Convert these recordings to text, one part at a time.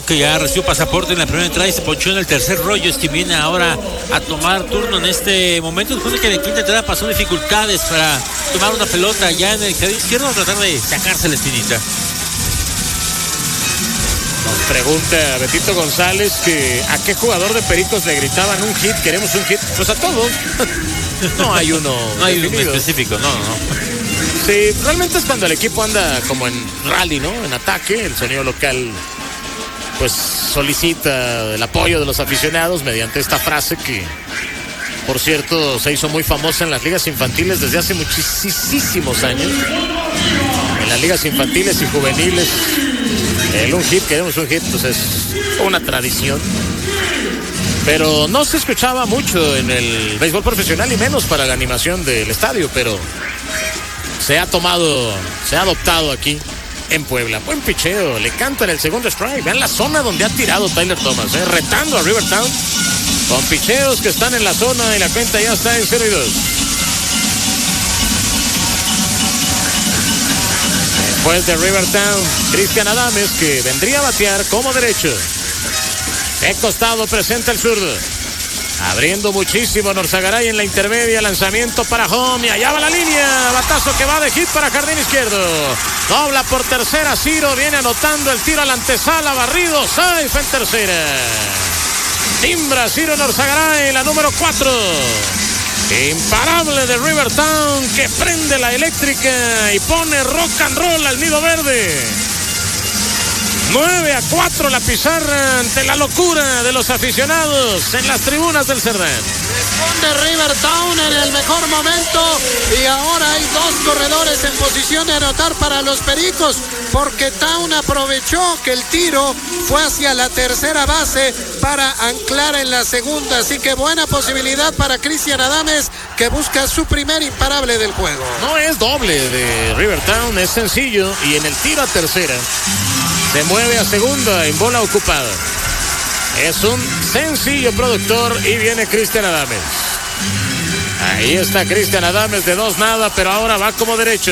que ya recibió pasaporte en la primera entrada y se ponchó en el tercer rollo, es quien viene ahora a tomar turno en este momento. Después de que en la quinta entrada pasó dificultades para tomar una pelota ya en el jardín izquierdo, a tratar de sacarse la espinita. Nos pregunta Betito González que a qué jugador de Pericos le gritaban un hit, queremos un hit. Pues a todos. No hay uno. No hay uno específico, no. Sí, realmente es cuando el equipo anda como en rally, ¿no? En ataque, el sonido local pues solicita el apoyo de los aficionados mediante esta frase que, por cierto, se hizo muy famosa en las ligas infantiles desde hace muchísimos años. En las ligas infantiles y juveniles, el un hit, queremos un hit, pues es una tradición. Pero no se escuchaba mucho en el béisbol profesional y menos para la animación del estadio, pero se ha adoptado aquí en Puebla. Buen picheo, le cantan el segundo strike. Vean la zona donde ha tirado Tyler Thomas, retando a Rivertown con picheos que están en la zona y la cuenta ya está en 0-2. Después de Rivertown, Cristian Adames, que vendría a batear como derecho. De costado presenta el zurdo. Abriendo muchísimo Norzagaray en la intermedia, lanzamiento para home y allá va la línea, batazo que va de hit para jardín izquierdo. Dobla por tercera, Ciro viene anotando el tiro a la antesala, barrido, safe en tercera. Timbra Ciro Norzagaray, la número 4. Imparable de Rivertown que prende la eléctrica y pone rock and roll al nido verde. 9-4 la pizarra ante la locura de los aficionados en las tribunas del Cerdán. Responde Rivertown en el mejor momento y ahora hay dos corredores en posición de anotar para los Pericos porque Town aprovechó que el tiro fue hacia la tercera base para anclar en la segunda, así que buena posibilidad para Cristian Adames que busca su primer imparable del juego. No es doble de Rivertown, es sencillo y en el tiro a tercera se mueve a segunda en bola ocupada. Es un sencillo productor y viene Cristian Adames. Ahí está Cristian Adames de 2-0, pero ahora va como derecho.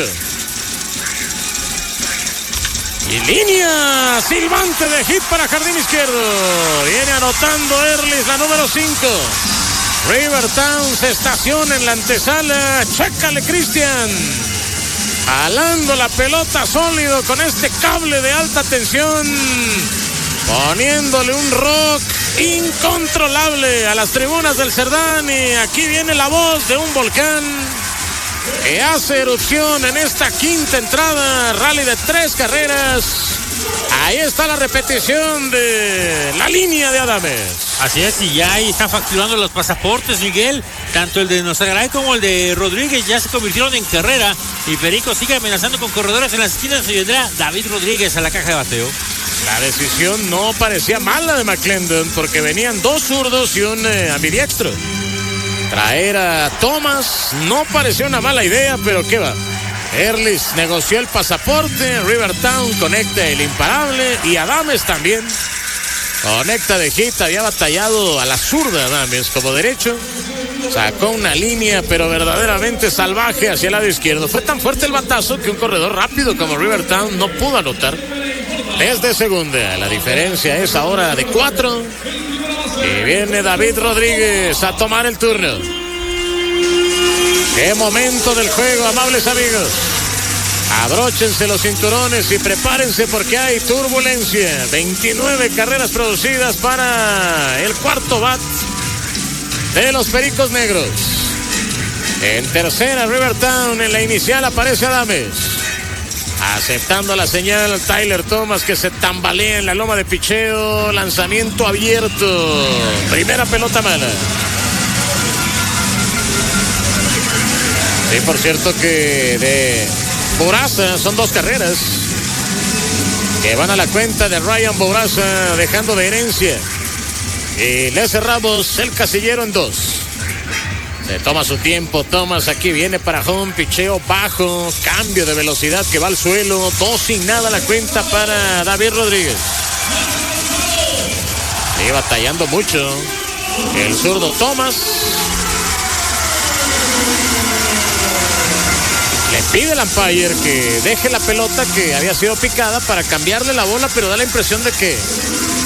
Y línea silbante de hit para jardín izquierdo. Viene anotando Erlis, la número 5. Rivertown se estaciona en la antesala. Chécale, Cristian. Jalando la pelota sólido con este cable de alta tensión, poniéndole un rock incontrolable a las tribunas del Cerdán. Y aquí viene la voz de un volcán que hace erupción en esta quinta entrada, rally de 3 carreras. Ahí está la repetición de la línea de Adames. Así es, y ya ahí están facturando los pasaportes, Miguel. Tanto el de Norzagaray como el de Rodríguez ya se convirtieron en carrera. Y Perico sigue amenazando con corredores en las esquinas y vendrá David Rodríguez a la caja de bateo. La decisión no parecía mala de McClendon porque venían 2 zurdos y un ambidiestro. Traer a Thomas no pareció una mala idea, pero qué va. Erlis negoció el pasaporte, Rivertown conecta el imparable y Adames también conecta de hit. Había batallado a la zurda Adames como derecho, sacó una línea pero verdaderamente salvaje hacia el lado izquierdo. Fue tan fuerte el batazo que un corredor rápido como Rivertown no pudo anotar desde segunda. La diferencia es ahora de 4 y viene David Rodríguez a tomar el turno. ¡Qué momento del juego, amables amigos! Abróchense los cinturones y prepárense porque hay turbulencia. 29 carreras producidas para el cuarto bat de los Pericos Negros. En tercera, Rivertown. En la inicial aparece Adames. Aceptando la señal, Tyler Thomas que se tambalea en la loma de picheo. Lanzamiento abierto. Primera pelota mala. Sí, por cierto que de Bourassa son 2 carreras que van a la cuenta de Ryan Bourassa, dejando de herencia. Y le cerramos el casillero en 2. Se toma su tiempo Thomas, aquí viene para home, picheo bajo, cambio de velocidad que va al suelo, 2-0 la cuenta para David Rodríguez. Sigue batallando mucho el zurdo Thomas. Le pide el umpire que deje la pelota que había sido picada para cambiarle la bola, pero da la impresión de que